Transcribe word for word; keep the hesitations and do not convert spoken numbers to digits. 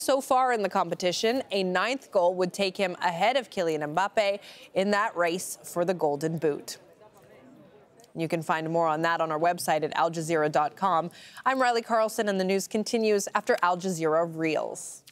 So far in the competition, a ninth goal would take him ahead of Kylian Mbappe in that race for the Golden Boot. You can find more on that on our website at al jazeera dot com. I'm Riley Carlson, and the news continues after Al Jazeera Reels.